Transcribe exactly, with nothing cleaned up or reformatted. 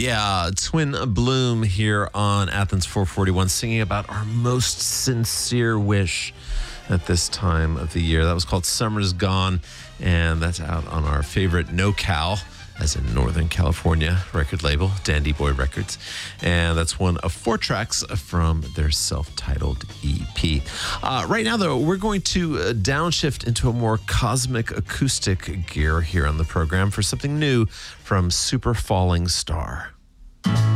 Yeah, Twin Bloom here on Athens four forty-one, singing about our most sincere wish at this time of the year. That was called Summer's Gone, and that's out on our favorite NoCal, as in Northern California, record label, Dandy Boy Records. And that's one of four tracks from their self-titled E P. Uh, right now, though, we're going to uh, downshift into a more cosmic acoustic gear here on the program for something new from Super Falling Star.